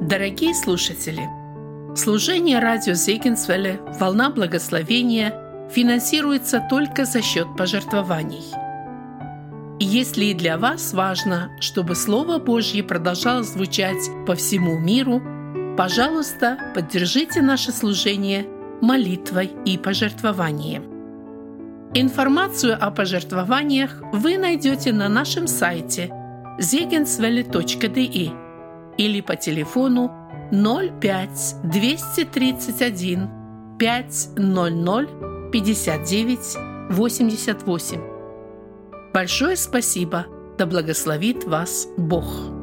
Дорогие слушатели, служение радио Зегенсвелле «Волна благословения» финансируется только за счет пожертвований. И если и для вас важно, чтобы Слово Божье продолжало звучать по всему миру, пожалуйста, поддержите наше служение молитвой и пожертвованием. Информацию о пожертвованиях вы найдете на нашем сайте zegenswelle.de или по телефону 05 231 500 59 88. Большое спасибо! Да благословит вас Бог!